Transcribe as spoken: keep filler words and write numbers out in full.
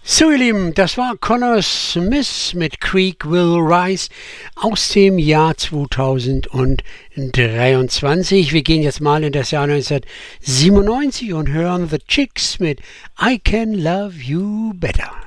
So ihr Lieben, das war Connor Smith mit Creek Will Rise aus dem Jahr zweitausenddreiundzwanzig. Wir gehen jetzt mal in das Jahr neunzehnhundertsiebenundneunzig und hören The Chicks mit I Can Love You Better.